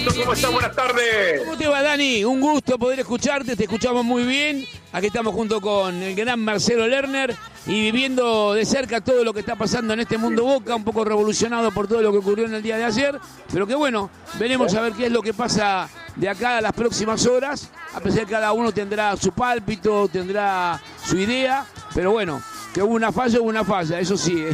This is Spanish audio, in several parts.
Marcelito, ¿cómo estás? Buenas tardes. ¿Cómo te va, Dani? Un gusto poder escucharte, te escuchamos muy bien. Aquí estamos junto con el gran Marcelo Lerner y viviendo de cerca todo lo que está pasando en este mundo Boca, un poco revolucionado por todo lo que ocurrió en el día de ayer, pero que bueno, veremos a ver qué es lo que pasa de acá a las próximas horas, a pesar de que cada uno tendrá su pálpito, tendrá su idea, pero bueno, que hubo una falla, eso sí.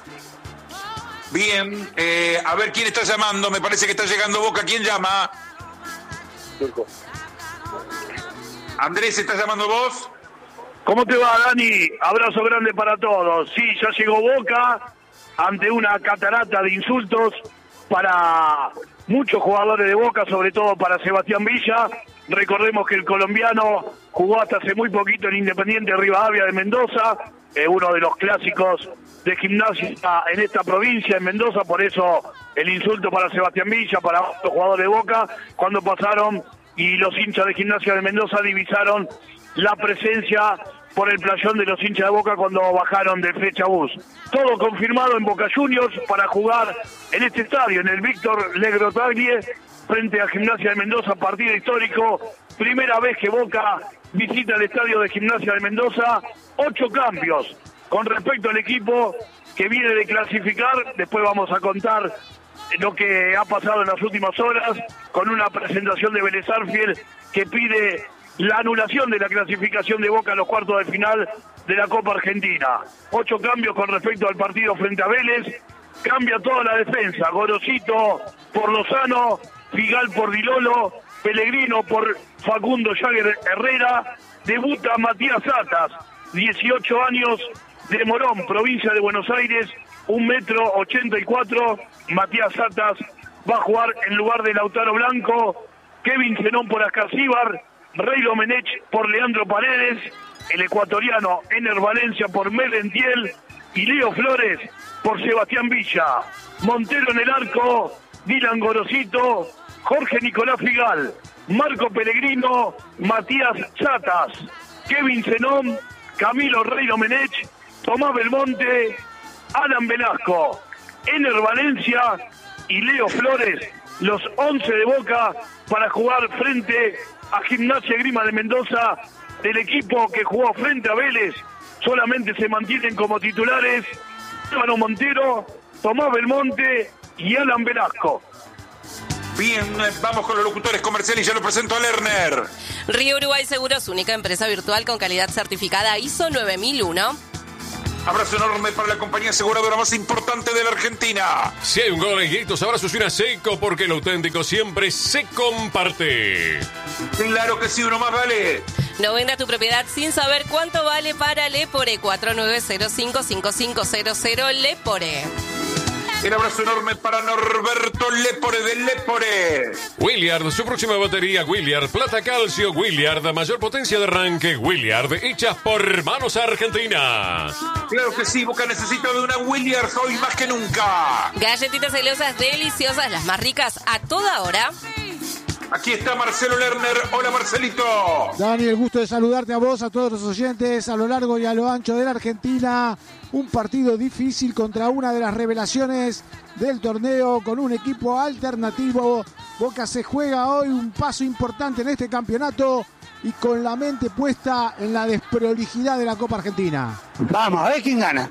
Bien, a ver quién está llamando, me parece que está llegando Boca, ¿quién llama? Turco. Andrés, ¿estás llamando vos? ¿Cómo te va, Dani? Abrazo grande para todos. Sí, ya llegó Boca ante una catarata de insultos para muchos jugadores de Boca, sobre todo para Sebastián Villa. Recordemos que el colombiano jugó hasta hace muy poquito en Independiente Rivadavia de Mendoza, uno de los clásicos de Gimnasia en esta provincia, en Mendoza. Por eso el insulto para Sebastián Villa, para otros jugadores de Boca, cuando pasaron y los hinchas de Gimnasia de Mendoza divisaron la presencia por el playón de los hinchas de Boca cuando bajaron del Flechabús. Todo confirmado en Boca Juniors para jugar en este estadio, en el Víctor Legrotaglie, frente a Gimnasia de Mendoza, partido histórico. Primera vez que Boca visita el estadio de Gimnasia de Mendoza. 8 cambios con respecto al equipo que viene de clasificar. Después vamos a contar lo que ha pasado en las últimas horas con una presentación de Vélez Sarsfield que pide la anulación de la clasificación de Boca a los cuartos de final de la Copa Argentina. 8 cambios con respecto al partido frente a Vélez. Cambia toda la defensa. Gorosito por Lozano, Figal por Dilolo, Pellegrino por Facundo Jagger Herrera. Debuta Matías Satas, 18 años, de Morón, provincia de Buenos Aires, 1,84 m. Matías Satas va a jugar en lugar de Lautaro Blanco. Kevin Zenón por Ascasíbar, Rey Domenech por Leandro Paredes, el ecuatoriano Ener Valencia por Merentiel y Leo Flores por Sebastián Villa. Montero en el arco, Dylan Gorosito, Jorge Nicolás Figal, Marco Pellegrino, Matías Satas, Kevin Zenón, Camilo Rey Domenech, Tomás Belmonte, Alan Velasco, Ener Valencia y Leo Flores, los 11 de Boca para jugar frente a Gimnasia Grima de Mendoza. Del equipo que jugó frente a Vélez solamente se mantienen como titulares Álvaro Montero, Tomás Belmonte y Alan Velasco. Bien, vamos con los locutores comerciales, ya lo presento a Lerner. Río Uruguay Seguros, única empresa virtual con calidad certificada ISO 9001. Abrazo enorme para la compañía aseguradora más importante de la Argentina. Si hay un gol en estos abrazos suena seco porque lo auténtico siempre se comparte. Claro que sí, uno más vale. No venda tu propiedad sin saber cuánto vale para Lepore. 4905-5500 Lepore. El abrazo enorme para Norberto Lepore de Lepore. Williard, su próxima batería Williard, plata calcio Williard, mayor potencia de arranque Williard, hechas por manos argentinas. Claro que sí, Boca necesita de una Williard hoy más que nunca. Galletitas celosas deliciosas, las más ricas a toda hora. Aquí está Marcelo Lerner. Hola, Marcelito. Dani, el gusto de saludarte a vos, a todos los oyentes, a lo largo y a lo ancho de la Argentina. Un partido difícil contra una de las revelaciones del torneo, con un equipo alternativo. Boca se juega hoy un paso importante en este campeonato y con la mente puesta en la desprolijidad de la Copa Argentina. Vamos, a ver quién gana.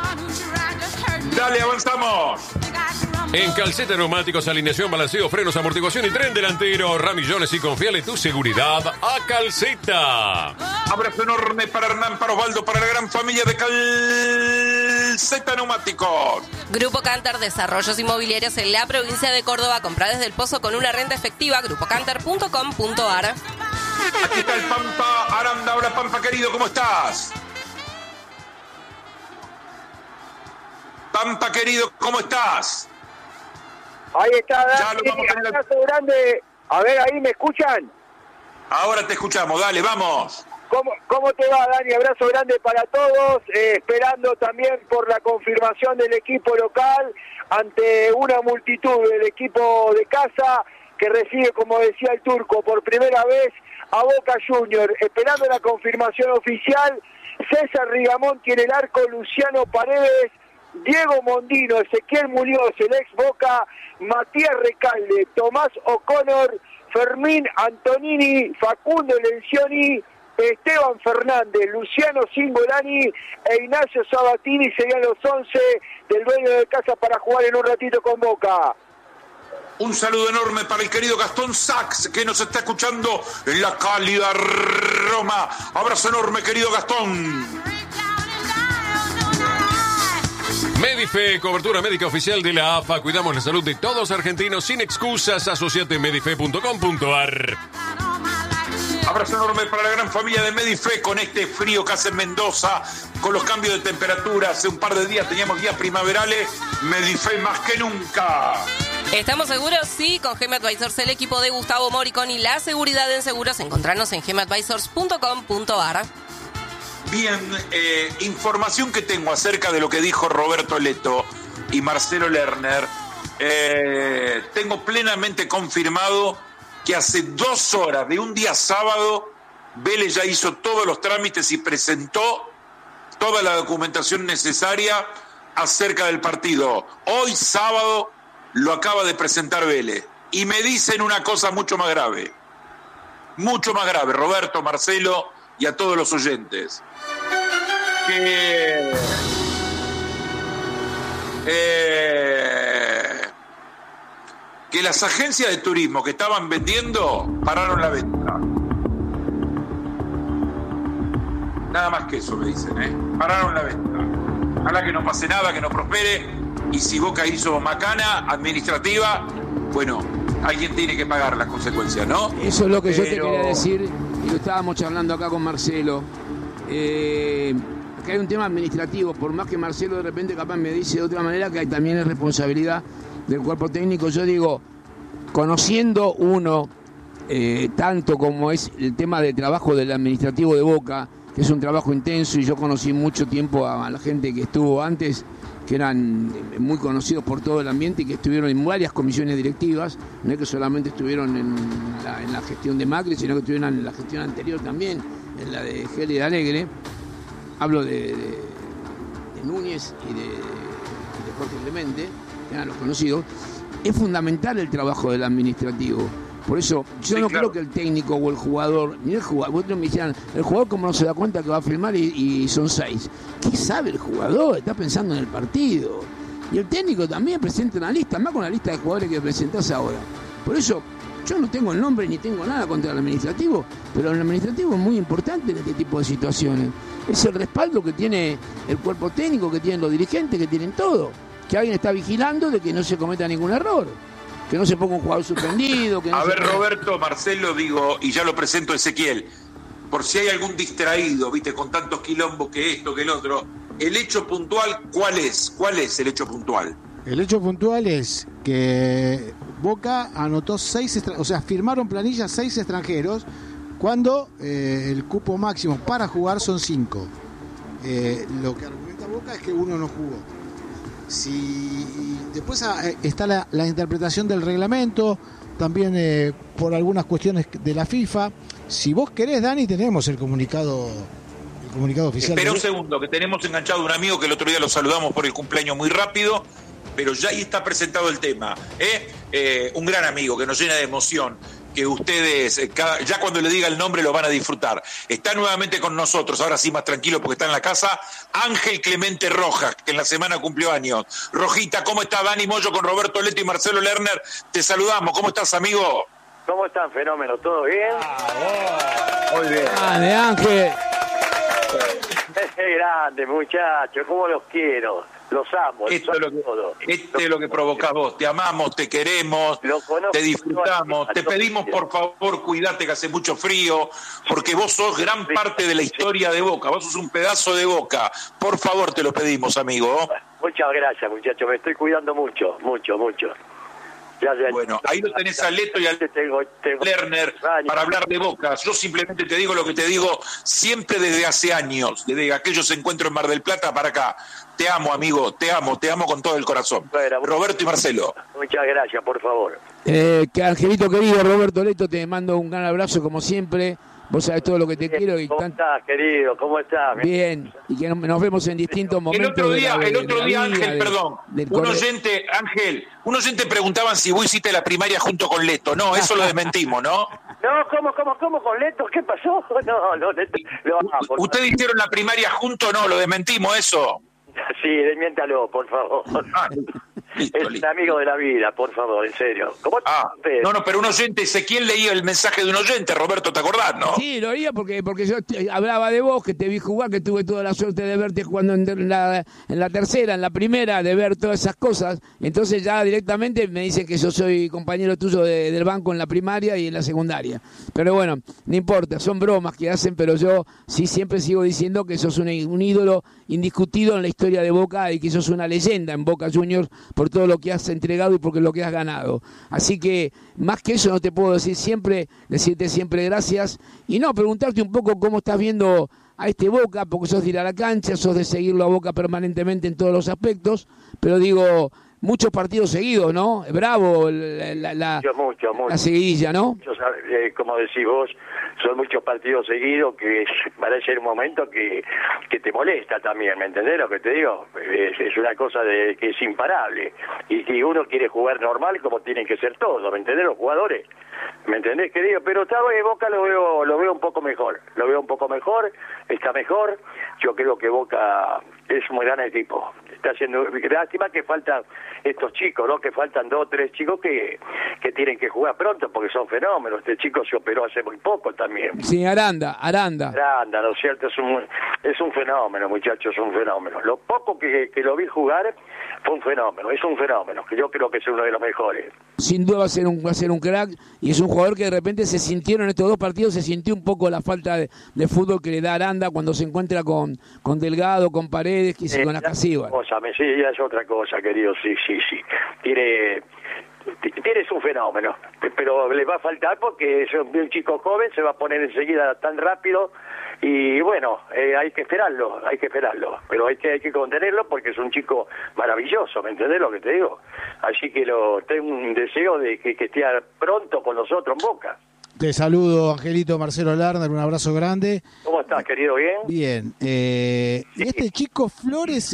Dale, avanzamos. En Calceta Neumáticos, alineación, balanceo, frenos, amortiguación y tren delantero. Ramillones y confiale tu seguridad a Calceta. Abrazo enorme para Hernán, para Osvaldo, para la gran familia de Calceta Neumáticos. Grupo Cantar, desarrollos inmobiliarios en la provincia de Córdoba. Compra desde el Pozo con una renta efectiva. grupocantar.com.ar. Aquí está el Pampa Aranda. Hola, Pampa querido, ¿cómo estás? Pampa querido, ¿cómo estás? Ahí está, Ya lo vamos a Dani, tener. abrazo grande. A ver, ahí, ¿me escuchan? Ahora te escuchamos, dale, vamos. ¿Cómo te va, Dani? Abrazo grande para todos, esperando también por la confirmación del equipo local ante una multitud del equipo de casa que recibe, como decía el Turco, por primera vez a Boca Juniors, esperando la confirmación oficial. César Rigamonti en el arco, Luciano Paredes, Diego Mondino, Ezequiel Muñoz, el ex Boca, Matías Recalde, Tomás O'Connor, Fermín Antonini, Facundo Lencioni, Esteban Fernández, Luciano Cingolani e Ignacio Sabatini serían los 11 del dueño de casa para jugar en un ratito con Boca. Un saludo enorme para el querido Gastón Sachs, que nos está escuchando en la cálida Roma. Abrazo enorme, querido Gastón. Medife, cobertura médica oficial de la AFA. Cuidamos la salud de todos argentinos sin excusas. Asociate medife.com.ar. Abrazo enorme para la gran familia de Medife, con este frío que hace en Mendoza, con los cambios de temperatura. Hace un par de días teníamos días primaverales. Medife más que nunca. ¿Estamos seguros? Sí, con GM Advisors, el equipo de Gustavo Moriconi, la seguridad en seguros. Encontrarnos en gmadvisors.com.ar. Bien, información que tengo acerca de lo que dijo Roberto Leto y Marcelo Lerner. Tengo plenamente confirmado que hace 2 horas de un día sábado, Vélez ya hizo todos los trámites y presentó toda la documentación necesaria acerca del partido. Hoy sábado lo acaba de presentar Vélez. Y me dicen una cosa mucho más grave, Roberto, Marcelo y a todos los oyentes. Que las agencias de turismo que estaban vendiendo pararon la venta. Nada más que eso me dicen, pararon la venta. Ojalá que no pase nada, que no prospere. Y si Boca hizo macana administrativa, bueno, alguien tiene que pagar las consecuencias, ¿no? Eso es lo que yo te quería decir, y lo estábamos charlando acá con Marcelo. Que hay un tema administrativo, por más que Marcelo de repente capaz me dice de otra manera, que hay también es responsabilidad del cuerpo técnico. Yo digo, conociendo uno tanto como es el tema de trabajo del administrativo de Boca, que es un trabajo intenso, y yo conocí mucho tiempo a la gente que estuvo antes, que eran muy conocidos por todo el ambiente y que estuvieron en varias comisiones directivas, no es que solamente estuvieron en la gestión de Macri, sino que estuvieron en la gestión anterior también, en la de Geli de Alegre. Hablo de Núñez y de Jorge Clemente, que eran los conocidos. Es fundamental el trabajo del administrativo. Por eso, yo no creo que el técnico o el jugador, ni el jugador, otros me decían, el jugador como no se da cuenta que va a firmar y son 6. ¿Qué sabe el jugador? Está pensando en el partido. Y el técnico también presenta una lista, más con la lista de jugadores que presentás ahora. Por eso, yo no tengo el nombre ni tengo nada contra el administrativo, pero el administrativo es muy importante en este tipo de situaciones. Es el respaldo que tiene el cuerpo técnico, que tienen los dirigentes, que tienen todo. Que alguien está vigilando de que no se cometa ningún error. Que no se ponga un jugador suspendido. Que no a ver, Roberto, Marcelo, digo, y ya lo presento a Ezequiel, por si hay algún distraído, viste, con tantos quilombos que esto, que el otro, el hecho puntual, ¿cuál es? ¿Cuál es el hecho puntual? El hecho puntual es que Boca anotó 6, o sea, firmaron planilla 6 extranjeros, cuando el cupo máximo para jugar son 5. Lo que argumenta Boca es que uno no jugó. Después está la interpretación del reglamento, también por algunas cuestiones de la FIFA. Si vos querés, Dani, tenemos el comunicado oficial. Espera un segundo, que tenemos enganchado a un amigo que el otro día lo saludamos por el cumpleaños muy rápido, pero ya ahí está presentado el tema. Un gran amigo que nos llena de emoción, que ustedes, ya cuando le diga el nombre lo van a disfrutar. Está nuevamente con nosotros, ahora sí más tranquilo porque está en la casa, Ángel Clemente Rojas, que en la semana cumplió años. Rojita, ¿cómo está? Dani Moyo con Roberto Leto y Marcelo Lerner, te saludamos. ¿Cómo estás, amigo? ¿Cómo están? Fenómeno, ¿todo bien? Muy bien. De Ángel. Grande, muchachos, ¿cómo los quiero? Los amo. Esto es lo que provocás vos. Te amamos, te queremos, te disfrutamos. Te pedimos, por favor, cuídate que hace mucho frío, porque vos sos gran parte de la historia de Boca. Vos sos un pedazo de Boca. Por favor, te lo pedimos, amigo. Muchas gracias, muchachos. Me estoy cuidando mucho. Bueno, ahí lo tenés a Leto y a Lerner para hablar de Boca. Yo simplemente te digo lo que te digo siempre desde hace años, desde aquellos encuentros en Mar del Plata para acá. Te amo, amigo, te amo con todo el corazón. Bueno, Roberto y Marcelo. Muchas gracias, por favor. Que Angelito querido, Roberto Leto, te mando un gran abrazo como siempre. Vos sabés todo lo que te quiero. Y ¿Cómo estás, querido? ¿Cómo estás? Bien, y que nos vemos en distintos momentos. El otro día, Ángel, perdón, un oyente preguntaban si vos hiciste la primaria junto con Leto. No, eso lo desmentimos, ¿no? No, ¿cómo con Leto? ¿Qué pasó? No, Leto. ¿Ustedes hicieron la primaria junto o no? Lo desmentimos, eso. Sí, desmiéntalo, por favor. Listo, es un amigo de la vida, por favor, en serio. ¿Cómo no, pero un oyente, Ezequiel leía el mensaje de un oyente, Roberto, ¿te acordás, no? Sí, lo oía porque yo hablaba de vos, que te vi jugar, que tuve toda la suerte de verte jugando en la tercera, en la primera, de ver todas esas cosas. Entonces ya directamente me dicen que yo soy compañero tuyo del banco en la primaria y en la secundaria. Pero bueno, no importa, son bromas que hacen, pero yo sí siempre sigo diciendo que sos un ídolo indiscutido en la historia de Boca y que sos una leyenda en Boca Juniors por todo lo que has entregado y por lo que has ganado. Así que más que eso no te puedo decirte siempre gracias y no, preguntarte un poco cómo estás viendo a este Boca, porque sos de ir a la cancha, sos de seguirlo a Boca permanentemente en todos los aspectos, pero digo, muchos partidos seguidos, ¿no? Bravo la seguidilla, ¿no? Como decís vos, son muchos partidos seguidos que para ese momento que te molesta también, ¿me entendés lo que te digo? Es una cosa que es imparable y uno quiere jugar normal como tienen que ser todos, ¿me entendés? Los jugadores, ¿me entendés, querido? Pero esta vez Boca lo veo un poco mejor, está mejor. Yo creo que Boca es un gran equipo. Está haciendo lástima que faltan estos chicos, ¿no? Que faltan 2 o 3 chicos que tienen que jugar pronto porque son fenómenos. Este chico se operó hace muy poco también. Sí, Aranda, ¿no es cierto? Es un fenómeno, muchachos, es un fenómeno. Lo poco que lo vi jugar fue un fenómeno, que yo creo que es uno de los mejores. Sin duda va a ser un crack y es un jugador que de repente se sintieron en estos 2 partidos, se sintió un poco la falta de fútbol que le da Aranda cuando se encuentra con Delgado, con Paredes, con la Casíbar. Sí, ya es otra cosa, querido, sí. Tienes un fenómeno, pero le va a faltar porque es un chico joven, se va a poner enseguida tan rápido y bueno, hay que esperarlo, pero hay que contenerlo porque es un chico maravilloso, ¿me entendés lo que te digo? Así que tengo un deseo de que esté pronto con nosotros en Boca. Te saludo, Angelito, Marcelo Lerner, un abrazo grande. ¿Cómo estás, querido? ¿Bien? Bien. Y este chico Flores,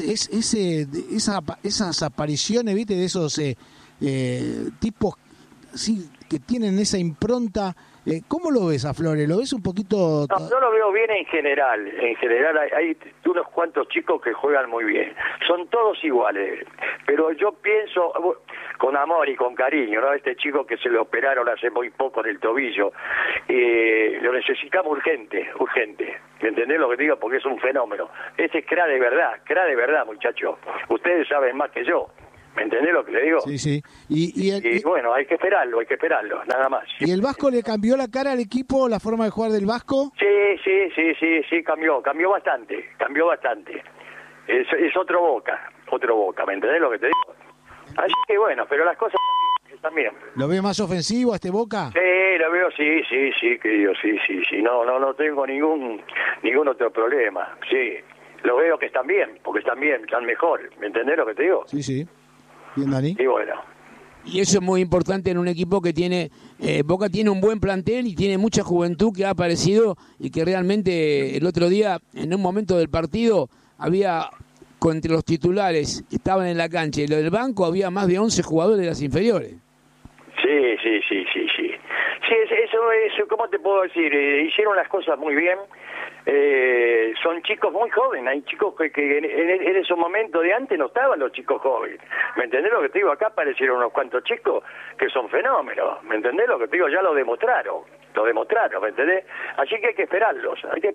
esas apariciones, ¿viste? De esos tipos sí, que tienen esa impronta. ¿Cómo lo ves a Flores? ¿Lo ves un poquito...? No lo veo bien en general. En general hay unos cuantos chicos que juegan muy bien. Son todos iguales. Pero yo pienso, con amor y con cariño, ¿no? Este chico que se le operaron hace muy poco en el tobillo, lo necesitamos urgente. ¿Me entendés lo que digo? Porque es un fenómeno. Ese es cra de verdad, muchachos. Ustedes saben más que yo. ¿Me entendés lo que le digo? Sí. Y bueno, hay que esperarlo, nada más. ¿Y el Vasco le cambió la cara al equipo, la forma de jugar del Vasco? Sí, cambió bastante. Es otro Boca, ¿me entendés lo que te digo? Así que bueno, pero las cosas también. ¿Lo ves más ofensivo a este Boca? Sí, lo veo, sí, querido, sí. No tengo ningún otro problema, sí. Lo veo que están bien, porque están mejor, ¿me entendés lo que te digo? Sí. Bien, Dani. Y bueno. Y eso es muy importante en un equipo que tiene, Boca tiene un buen plantel y tiene mucha juventud que ha aparecido y que realmente el otro día, en un momento del partido, había, entre los titulares que estaban en la cancha y lo del banco, había más de 11 jugadores de las inferiores. Sí. Sí, eso, ¿cómo te puedo decir? Hicieron las cosas muy bien. Son chicos muy jóvenes, hay chicos que en esos momentos de antes no estaban los chicos jóvenes, ¿me entendés lo que te digo? Acá aparecieron unos cuantos chicos que son fenómenos, ¿me entendés lo que te digo? Ya lo demostraron, ¿me entendés? Así que hay que esperarlo.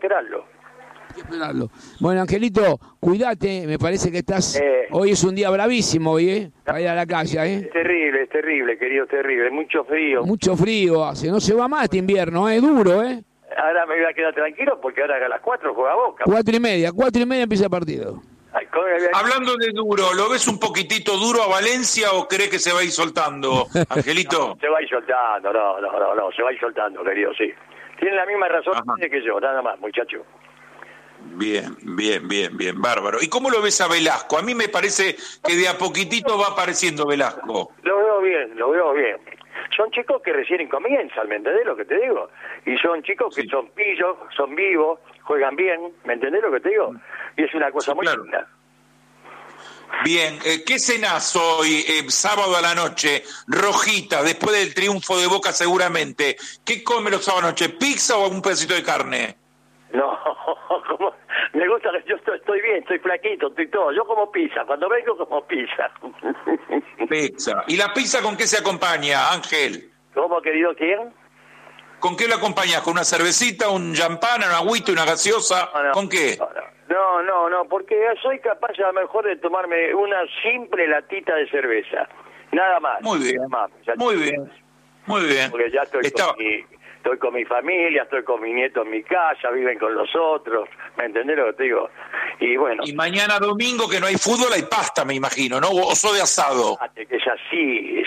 Bueno, Angelito, cuídate, me parece que estás... hoy es un día bravísimo, para ir a la calle, Es terrible, querido, terrible, mucho frío hace, no se va más este invierno, es duro, Ahora me voy a quedar tranquilo porque ahora a las 4 juega Boca. 4:30 empieza el partido. Hablando de duro, ¿lo ves un poquitito duro a Valencia o crees que se va a ir soltando, Angelito? No, se va a ir soltando, no, se va a ir soltando, querido, sí. Tiene la misma razón que yo, nada más, muchacho. Bien, bárbaro. ¿Y cómo lo ves a Velasco? A mí me parece que de a poquitito va apareciendo Velasco. Lo veo bien. Son chicos que recién comienzan, ¿me entendés lo que te digo? Y son chicos que son pillos, son vivos, juegan bien, ¿me entendés lo que te digo? Y es una cosa muy linda. Bien, ¿qué cenás hoy, sábado a la noche? Rojita, después del triunfo de Boca seguramente. ¿Qué come los sábados a la noche? ¿Pizza o un pedacito de carne? No, me gusta que yo estoy bien, estoy flaquito, estoy todo. Yo como pizza, cuando vengo como pizza. Pizza. ¿Y la pizza con qué se acompaña, Ángel? ¿Cómo, querido, quién? ¿Con qué lo acompañas? ¿Con una cervecita, un champán, un agüita, una gaseosa? No, ¿con qué? No, porque soy capaz a lo mejor de tomarme una simple latita de cerveza. Nada más. Muy bien, muy bien. Porque ya estoy con mi familia, estoy con mi nieto en mi casa, viven con los otros, ¿me entendés lo que te digo? Y bueno. Y mañana domingo que no hay fútbol, hay pasta, me imagino, ¿no? O sos de asado. Que es así.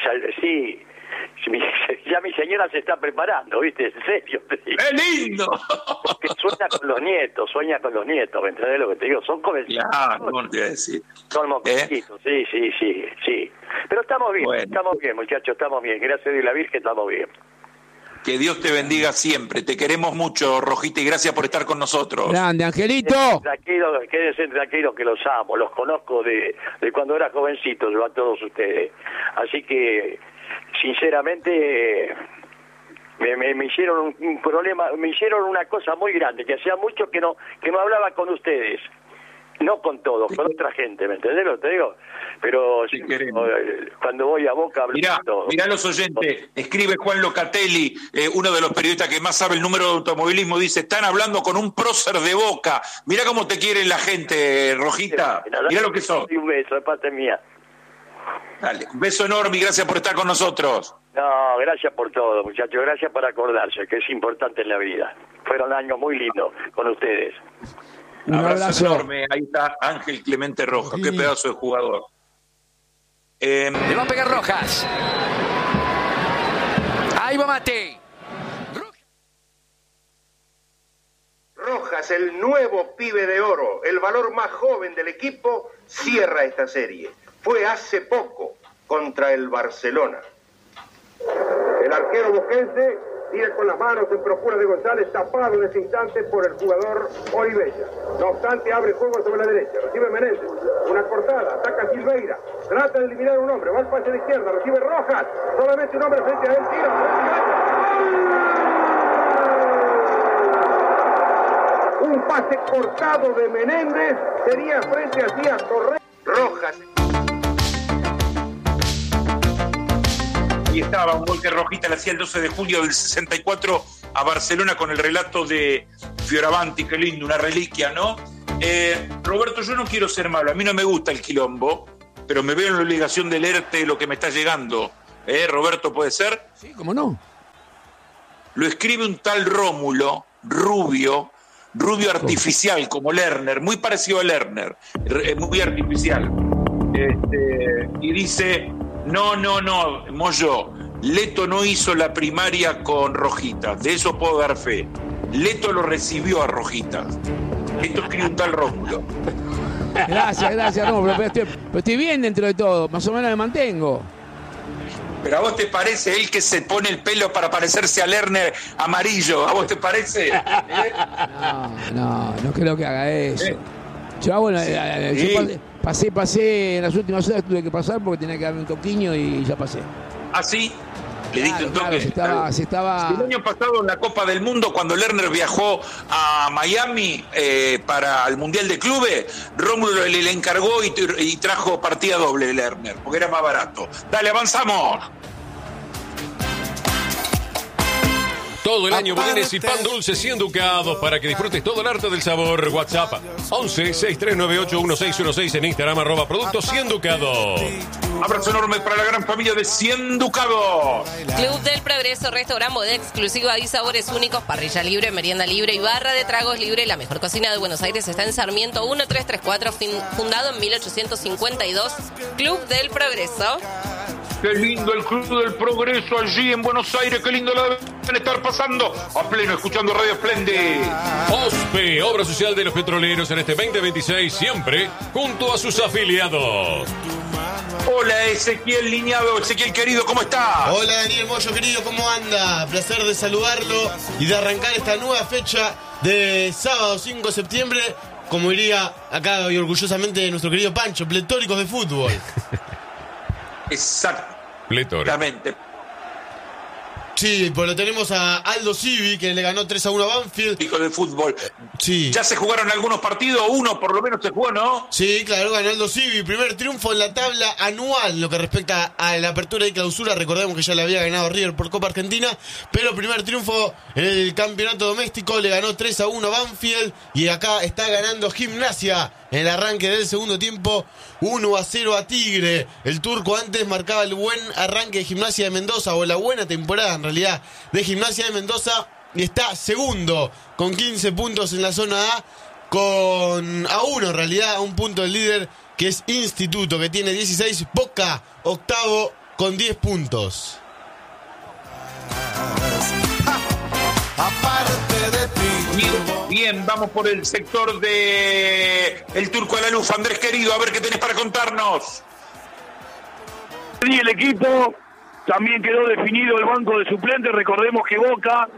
Ya mi señora se está preparando, ¿viste? En serio. ¡Qué lindo! Porque sueña con los nietos, ¿me entendés lo que te digo? Son jovencitos. Claro, ¿cómo te voy a decir? Son moconcitos, sí. Pero estamos bien, muchachos, estamos bien. Gracias a Dios y la Virgen, estamos bien. Que Dios te bendiga siempre. Te queremos mucho, Rojita, y gracias por estar con nosotros. Grande, Angelito. Quédense tranquilos que los amo, los conozco de cuando era jovencito, yo a todos ustedes. Así que, sinceramente, me hicieron un problema, me hicieron una cosa muy grande, que hacía mucho que no hablaba con ustedes. No con todos, con otra gente, ¿me entendés lo que te digo? Pero cuando voy a Boca hablo con todos. Mirá los oyentes, escribe Juan Locatelli, uno de los periodistas que más sabe el número de automovilismo, dice, están hablando con un prócer de Boca. Mirá cómo te quiere la gente, Rojita. Mirá lo que sos. Y un beso de parte mía. Dale, un beso enorme y gracias por estar con nosotros. No, gracias por todo, muchachos. Gracias por acordarse, que es importante en la vida. Fueron años muy lindos con ustedes. Un abrazo enorme. Ahí está Ángel Clemente Rojas. Qué pedazo de jugador. Le va a pegar Rojas. Ahí va Mate. Rojas, el nuevo pibe de oro, el valor más joven del equipo, cierra esta serie. Fue hace poco contra el Barcelona. El arquero boquense tira con las manos en procura de González, tapado en ese instante por el jugador Olivella. No obstante, abre juego sobre la derecha, recibe Menéndez, una cortada, ataca Silveira, trata de eliminar un hombre, va al pase de izquierda, recibe Rojas, solamente un hombre frente a él, tira. Un pase cortado de Menéndez, sería frente a Díaz Torres. Rojas. Y estaba un gol que Rojita le hacía el 12 de julio del 64 a Barcelona con el relato de Fioravanti, qué lindo, una reliquia, ¿no? Roberto, yo no quiero ser malo, a mí no me gusta el quilombo, pero me veo en la obligación de leerte lo que me está llegando. Roberto, ¿puede ser? Sí, ¿cómo no? Lo escribe un tal Rómulo, rubio artificial, como Lerner, muy parecido a Lerner, muy artificial. Y dice... No, Moyo, Leto no hizo la primaria con Rojita, de eso puedo dar fe. Leto lo recibió a Rojita. Esto escribe un tal Rómulo. Gracias, Rómulo, pero estoy bien dentro de todo, más o menos me mantengo. Pero ¿a vos te parece él que se pone el pelo para parecerse a Lerner amarillo? ¿A vos te parece? No creo que haga eso. Yo, bueno, pasé en las últimas horas, tuve que pasar porque tenía que darme un toquiño y ya pasé. ¿Ah, sí? Le diste un toque. Claro, se estaba... El año pasado en la Copa del Mundo, cuando Lerner viajó a Miami para el Mundial de Clubes, Rómulo le encargó y trajo partida doble Lerner, porque era más barato. Dale, avanzamos. Todo el año bolenes y pan dulce 100 ducados para que disfrutes todo el arte del sabor. WhatsApp 11-6398-1616 en Instagram @productos 100 ducados. Abrazo enorme para la gran familia de 100 ducados. Club del Progreso, restaurante bodega exclusiva y sabores únicos, parrilla libre, merienda libre y barra de tragos libre. La mejor cocina de Buenos Aires está en Sarmiento 1334, fundado en 1852. Club del Progreso. Qué lindo el Club del Progreso allí en Buenos Aires, qué lindo la deben estar pasando a pleno, escuchando Radio Splendid. OSPE, Obra Social de los Petroleros, en este 2026, siempre junto a sus afiliados. Hola Ezequiel Liñado, Ezequiel querido, ¿cómo está? Hola Daniel Moyo querido, ¿cómo anda? Placer de saludarlo y de arrancar esta nueva fecha de sábado 5 de septiembre, como diría acá y orgullosamente nuestro querido Pancho, pletóricos de fútbol. Exactamente. Sí, pues lo tenemos a Aldo Civi, que le ganó 3-1 a Banfield. Pico de fútbol. Sí. Ya se jugaron algunos partidos, uno por lo menos se jugó, ¿no? Sí, claro, ganó Aldo Civi. Primer triunfo en la tabla anual en lo que respecta a la apertura y clausura. Recordemos que ya le había ganado River por Copa Argentina, pero primer triunfo en el campeonato doméstico, le ganó 3-1 a Banfield. Y acá está ganando Gimnasia en el arranque del segundo tiempo, 1-0 a Tigre. El turco antes marcaba el buen arranque de Gimnasia de Mendoza, o la buena temporada en realidad de Gimnasia de Mendoza, y está segundo con 15 puntos en la zona A, con a uno en realidad, a un punto del líder que es Instituto, que tiene 16, Boca octavo con 10 puntos. Aparte de ti. Bien, vamos por el sector de el Turco a la Luz. Andrés querido, a ver qué tenés para contarnos. Y el equipo, también quedó definido el banco de suplentes. Recordemos que Boca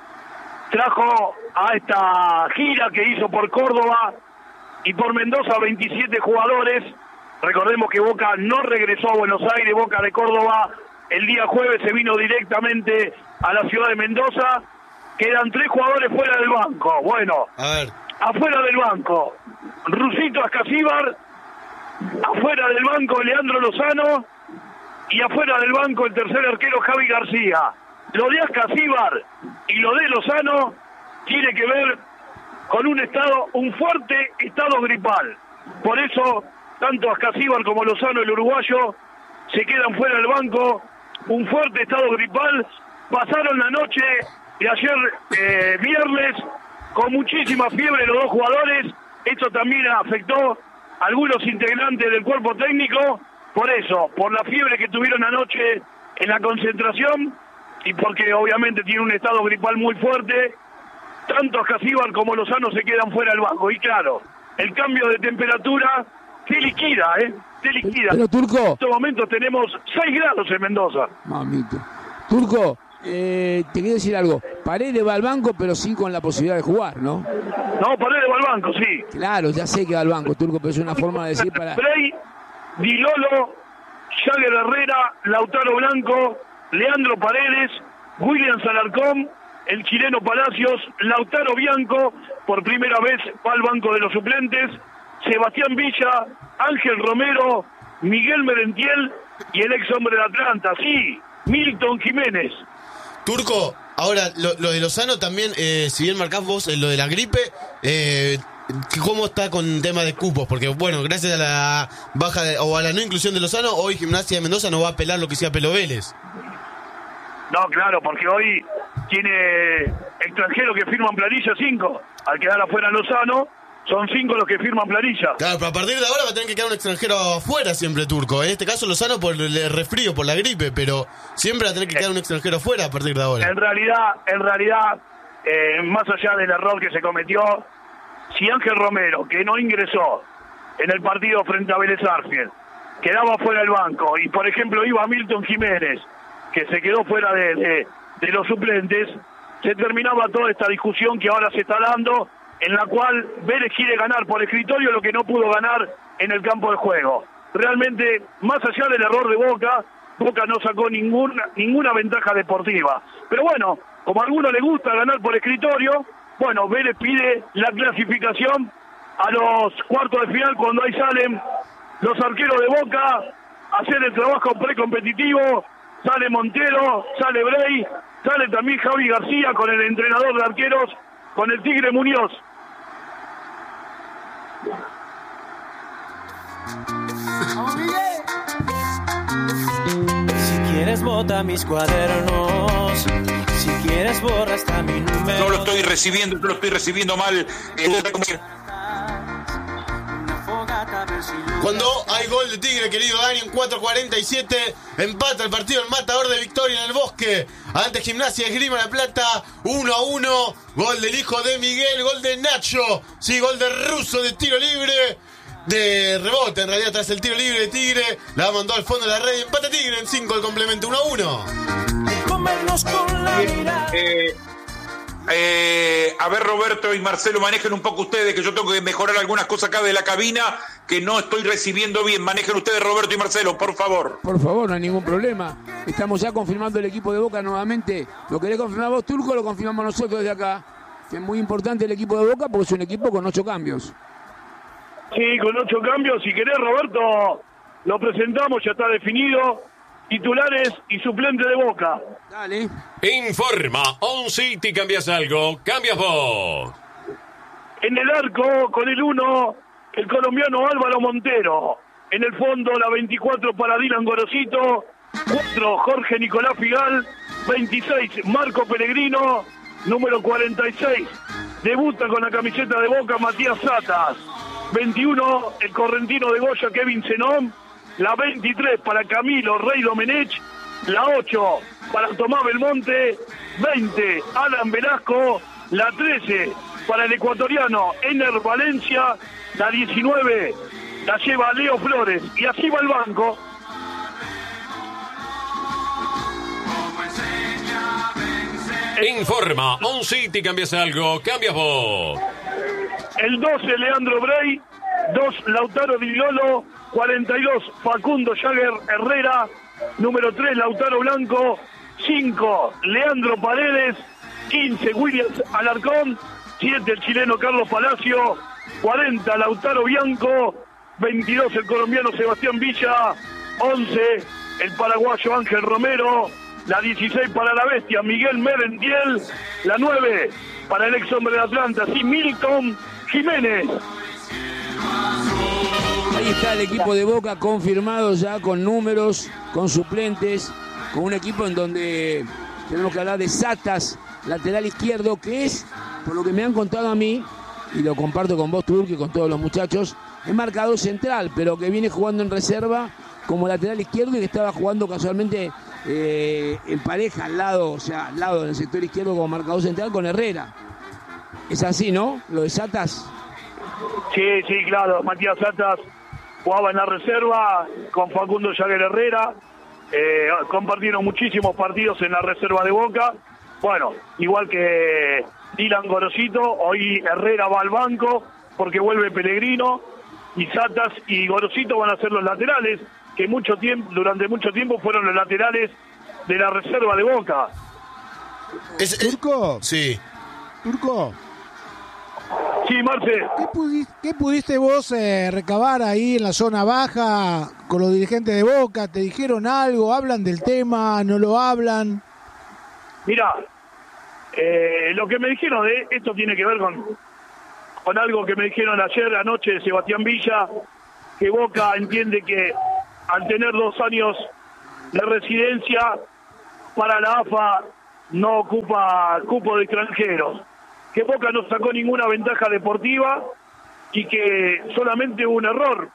trajo a esta gira que hizo por Córdoba y por Mendoza 27 jugadores. Recordemos que Boca no regresó a Buenos Aires. Boca de Córdoba el día jueves se vino directamente a la ciudad de Mendoza. Quedan 3 jugadores fuera del banco. Bueno, a ver, afuera del banco, Rusito Ascasíbar. Afuera del banco, Leandro Lozano. Y afuera del banco, el tercer arquero, Javi García. Lo de Ascasíbar y lo de Lozano tiene que ver con un fuerte estado gripal. Por eso, tanto Ascasíbar como Lozano, el uruguayo, se quedan fuera del banco. Un fuerte estado gripal. Pasaron la noche de ayer viernes con muchísima fiebre los dos jugadores. Esto también afectó a algunos integrantes del cuerpo técnico. Por eso, por la fiebre que tuvieron anoche en la concentración y porque obviamente tiene un estado gripal muy fuerte, tanto Ascasíbar como Lozano se quedan fuera del banco. Y claro, el cambio de temperatura te liquida, te liquida. Pero Turco, en estos momentos tenemos 6 grados en Mendoza. Mamito. Turco, te quiero decir algo. Paredes va al banco, pero sin con la posibilidad de jugar, ¿no? No, Paredes va al banco, sí. Claro, ya sé que va al banco, Turco, pero es una forma de decir para... Frey, Di Lolo, Jagger Herrera, Lautaro Blanco, Leandro Paredes, William Alarcón, el chileno Palacios, Lautaro Bianco, por primera vez va al banco de los suplentes, Sebastián Villa, Ángel Romero, Miguel Merentiel y el ex hombre de Atlanta, sí, Milton Jiménez. Turco, ahora lo de Lozano también, si bien marcás vos lo de la gripe, ¿cómo está con el tema de cupos? Porque bueno, gracias a la baja o a la no inclusión de Lozano, hoy Gimnasia de Mendoza no va a apelar lo que sea Pelo Vélez. No, claro, porque hoy tiene extranjeros que firman planilla 5. Al quedar afuera Lozano, son 5 los que firman planilla. Claro, pero a partir de ahora va a tener que quedar un extranjero afuera siempre, Turco. En este caso Lozano por el resfrío, por la gripe, pero siempre va a tener que quedar un extranjero afuera a partir de ahora. En realidad, más allá del error que se cometió, si Ángel Romero, que no ingresó en el partido frente a Vélez Sarsfield, quedaba fuera del banco, y por ejemplo iba Milton Jiménez, que se quedó fuera de los suplentes, se terminaba toda esta discusión que ahora se está dando, en la cual Vélez quiere ganar por escritorio lo que no pudo ganar en el campo de juego. Realmente, más allá del error de Boca no sacó ninguna ventaja deportiva. Pero bueno, como a alguno le gusta ganar por escritorio, bueno, Vélez pide la clasificación a los cuartos de final cuando ahí salen los arqueros de Boca a hacer el trabajo precompetitivo. Sale Montero, sale Brey, sale también Javi García con el entrenador de arqueros, con el Tigre Muñoz. Si quieres bota mis cuadernos, si quieres borra hasta mi número. No lo estoy recibiendo mal. Cuando hay gol de Tigre, querido Dani, en 4:47, empata el partido el Matador de Victoria en el Bosque. Ante Gimnasia Esgrima La Plata, 1-1. Gol del hijo de Miguel, gol de Nacho. Sí, gol de Russo de tiro libre. De rebote, en realidad, tras el tiro libre de Tigre. La mandó al fondo de la red y empata Tigre en 5 el complemento, 1-1. A ver, Roberto y Marcelo, manejen un poco ustedes, que yo tengo que mejorar algunas cosas acá de la cabina que no estoy recibiendo bien. Manejen ustedes, Roberto y Marcelo, por favor. Por favor, no hay ningún problema. Estamos ya confirmando el equipo de Boca nuevamente. ¿Lo querés confirmar vos, Turco, o lo confirmamos nosotros desde acá? Que es muy importante el equipo de Boca porque es un equipo con 8 cambios. Sí, con 8 cambios. Si querés, Roberto, lo presentamos, ya está definido. Titulares y suplentes de Boca. Dale. Informa, OnCity, cambias algo, cambias vos. En el arco, con el 1, el colombiano Álvaro Montero. En el fondo, la 24 para Dylan Gorosito. 4, Jorge Nicolás Figal. 26, Marco Pellegrino. Número 46, debuta con la camiseta de Boca Matías Satas. 21, el correntino de Goya Kevin Zenón. La 23 para Camilo Rey Domenech. La 8 para Tomás Belmonte. 20, Alan Velasco. La 13 para el ecuatoriano Ener Valencia. La 19 la lleva Leo Flores. Y así va el banco. Informa, OnCity, cambias algo, cambias vos. El 12, Leandro Brey. 2, Lautaro Di Lolo. 42, Facundo Jagger Herrera. Número 3, Lautaro Blanco. 5, Leandro Paredes. 15, Williams Alarcón. 7, el chileno Carlos Palacio. 40, Lautaro Bianco. 22, el colombiano Sebastián Villa. 11, el paraguayo Ángel Romero. La 16 para la bestia Miguel Merentiel. La 9 para el ex hombre de Atlanta, sí, Milton Jiménez. Ahí está el equipo de Boca confirmado ya con números, con suplentes, con un equipo en donde tenemos que hablar de Satas, lateral izquierdo, que es, por lo que me han contado a mí, y lo comparto con vos, Turco, y con todos los muchachos, es marcador central, pero que viene jugando en reserva como lateral izquierdo y que estaba jugando casualmente en pareja al lado, o sea, al lado del sector izquierdo como marcador central con Herrera. Es así, ¿no? Lo de Satas. Sí, claro. Matías Satas jugaba en la reserva con Facundo Jagger Herrera. Compartieron muchísimos partidos en la reserva de Boca. Bueno, igual que Dylan Gorosito, hoy Herrera va al banco porque vuelve Pellegrino y Satas y Gorosito van a ser los laterales, que durante mucho tiempo fueron los laterales de la reserva de Boca. ¿Turco? Sí. ¿Turco? Sí, Marce. ¿Qué pudiste vos recabar ahí en la zona baja con los dirigentes de Boca? ¿Te dijeron algo? ¿Hablan del tema? ¿No lo hablan? Mira, lo que me dijeron de esto tiene que ver con algo que me dijeron ayer anoche de Sebastián Villa, que Boca entiende que al tener 2 años de residencia, para la AFA no ocupa cupo de extranjeros, que Boca no sacó ninguna ventaja deportiva y que solamente hubo un error,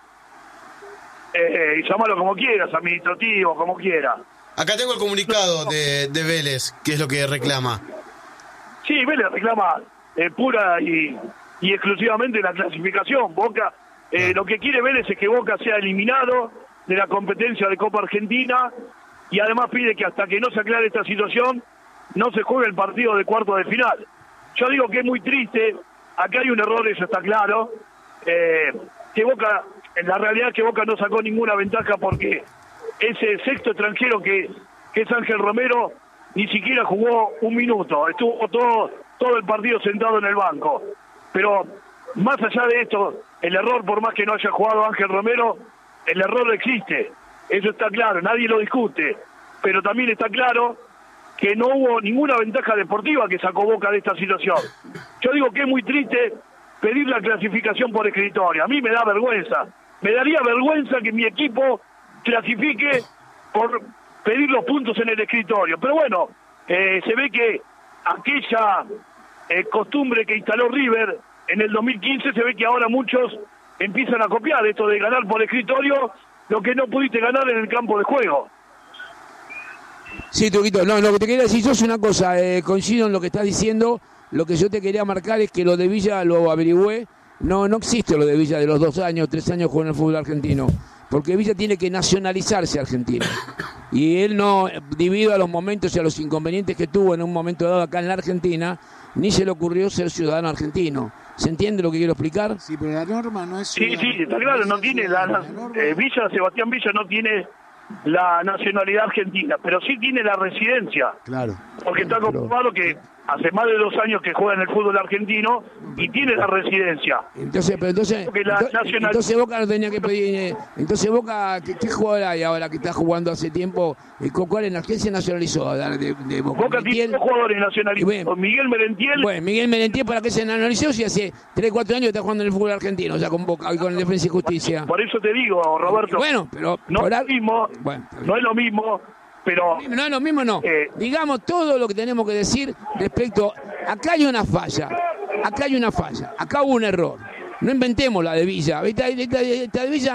llámalo como quieras, administrativo, como quiera. Acá tengo el comunicado de Vélez, que es lo que reclama. Sí, Vélez reclama pura y exclusivamente la clasificación. Boca, lo que quiere Vélez es que Boca sea eliminado de la competencia de Copa Argentina y además pide que hasta que no se aclare esta situación no se juegue el partido de cuarto de final. Yo digo que es muy triste, acá hay un error, eso está claro, que Boca, en la realidad es que Boca no sacó ninguna ventaja porque ese sexto extranjero que es Ángel Romero ni siquiera jugó un minuto, estuvo todo el partido sentado en el banco. Pero más allá de esto, el error, por más que no haya jugado Ángel Romero, el error existe, eso está claro, nadie lo discute, pero también está claro que no hubo ninguna ventaja deportiva que sacó Boca de esta situación. Yo digo que es muy triste pedir la clasificación por escritorio, a mí me da vergüenza, me daría vergüenza que mi equipo clasifique por pedir los puntos en el escritorio, pero bueno, se ve que aquella costumbre que instaló River en el 2015, se ve que ahora muchos empiezan a copiar esto de ganar por escritorio lo que no pudiste ganar en el campo de juego. Sí, Turquito, no, lo que te quería decir yo es una cosa, coincido en lo que estás diciendo, lo que yo te quería marcar es que lo de Villa lo averigüé, no existe lo de Villa de los 2 años, 3 años jugando en el fútbol argentino, porque Villa tiene que nacionalizarse argentino, y él no, debido a los momentos y a los inconvenientes que tuvo en un momento dado acá en la Argentina, ni se le ocurrió ser ciudadano argentino. ¿Se entiende lo que quiero explicar? Sí, pero la norma no es... Sí, está claro, no tiene Sebastián Villa no tiene la nacionalidad argentina, pero sí tiene la residencia. Claro. Porque está comprobado que hace más de 2 años que juega en el fútbol argentino y tiene la residencia. Entonces Boca no tenía que pedir. Entonces Boca, ¿qué jugador hay ahora que está jugando hace tiempo? ¿Quién se nacionalizó de Boca? Boca tiene 2 jugadores nacionalizados. Miguel Merentiel. Bueno, Miguel Merentiel, ¿para qué se nacionalizó si hace 3, 4 años que está jugando en el fútbol argentino, ya con Boca y con Defensa y Justicia? Por eso te digo, Roberto. Bueno, pero no es lo mismo. Bueno, no es lo mismo. Pero no es lo mismo, no. Digamos todo lo que tenemos que decir respecto. Acá hay una falla, acá hubo un error. No inventemos la de Villa. Esta de Villa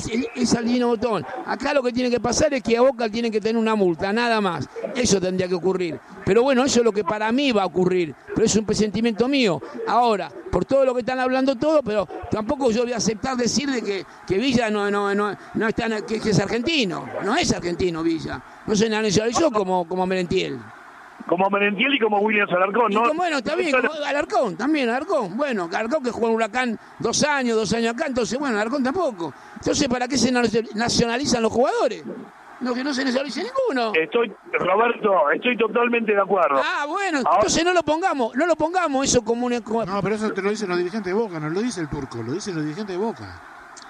es al divino botón. Acá lo que tiene que pasar es que a Boca tiene que tener una multa, nada más. Eso tendría que ocurrir. Pero bueno, eso es lo que para mí va a ocurrir. Pero es un presentimiento mío. Ahora, por todo lo que están hablando todo, pero tampoco yo voy a aceptar decir de que Villa no está, que es argentino. No es argentino Villa. No se nacionalizó como Merentiel. Como Merentiel y como William Alarcón, ¿no? Bueno, está bien, como Alarcón. Bueno, Alarcón que jugó en Huracán 2 años acá, entonces, bueno, Alarcón tampoco. Entonces, ¿para qué se nacionalizan los jugadores? No, que no se nacionalice ninguno. Roberto, estoy totalmente de acuerdo. Bueno, entonces no lo pongamos eso como un... No, pero eso te lo dicen los dirigentes de Boca, no lo dice el turco, lo dicen los dirigentes de Boca.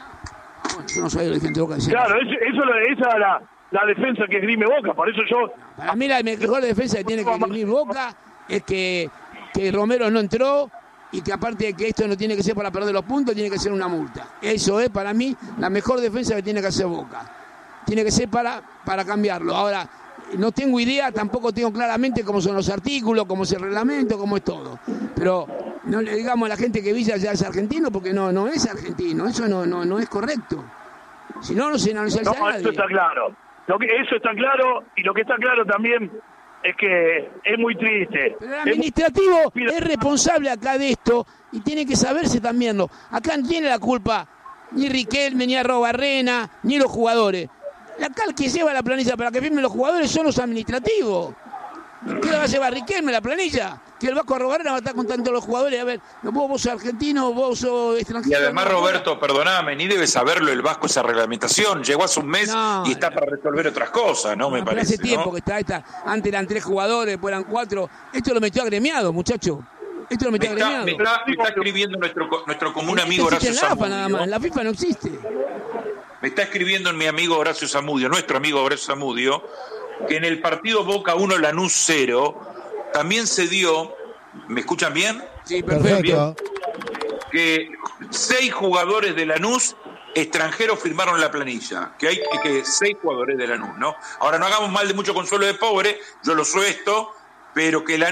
Bueno, yo no soy el dirigente de Boca. Claro, esa es la defensa que esgrime Boca, por eso yo... Para mí la mejor defensa que tiene que esgrimir Boca es que Romero no entró y que aparte de que esto no tiene que ser para perder los puntos, tiene que ser una multa. Eso es para mí la mejor defensa que tiene que hacer Boca. Tiene que ser para cambiarlo. Ahora, no tengo idea, tampoco tengo claramente cómo son los artículos, cómo es el reglamento, cómo es todo. Pero no le digamos a la gente que Villa ya es argentino porque no es argentino, eso no es correcto. Si no se nacionaliza nadie. Eso está claro. Eso está claro, y lo que está claro también es que es muy triste. Pero el administrativo es responsable acá de esto y tiene que saberse también. Acá no tiene la culpa ni Riquelme, ni Arrobarrena, ni los jugadores. Acá el que lleva la planilla para que firmen los jugadores son los administrativos. ¿Qué le va a llevar Riquelme la planilla? Que el Vasco Arrobarrena va a estar contando a los jugadores. A ver, vos sos argentino, vos sos extranjero. Y además, Roberto, perdóname, ni debe saberlo el Vasco esa reglamentación. Llegó hace un mes y está para resolver otras cosas, ¿no? Me parece. Hace tiempo que está. Antes eran 3 jugadores, después eran 4. Esto lo metió agremiado, muchacho. Esto lo metió agremiado. Me está escribiendo nuestro común amigo Horacio Zamudio. Nada más. La FIFA no existe. Me está escribiendo mi amigo Horacio Zamudio, nuestro amigo Horacio Zamudio, que en el partido Boca 1 Lanús 0 también se dio, ¿me escuchan bien? Sí, perfecto. Que 6 jugadores de Lanús extranjeros firmaron la planilla, que hay que 6 jugadores de Lanús, ¿no? Ahora no hagamos mal de mucho consuelo de pobre, yo lo suesto, pero que